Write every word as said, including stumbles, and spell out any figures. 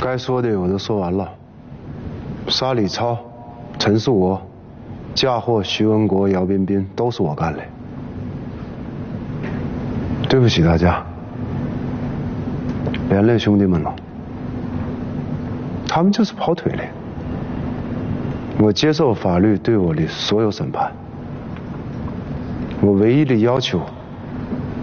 该说的我都说完了，杀李超、陈树娥、嫁祸徐文国、姚彬彬都是我干的。对不起大家，连累兄弟们了。他们就是跑腿的，我接受法律对我的所有审判。我唯一的要求